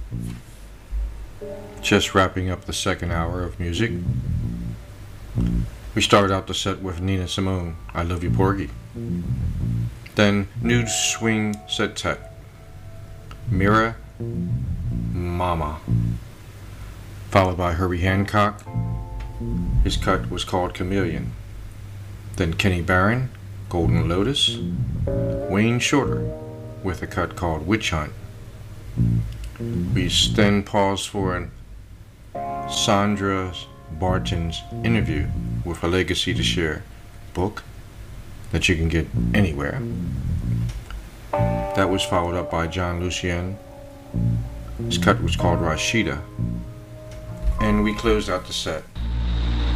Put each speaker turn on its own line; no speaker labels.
Just wrapping up the second hour of music. We started out the set with Nina Simone, I Love You Porgy. Then Nude Swing Septet, Mira Mama. Followed by Herbie Hancock. His cut was called Chameleon. Then Kenny Barron, Golden Lotus. Wayne Shorter with a cut called Witch Hunt. We then paused for an Sandra Barton's interview with A Legacy to Share book that you can get anywhere. That was followed up by John Lucien. His cut was called Rashida. And we closed out the set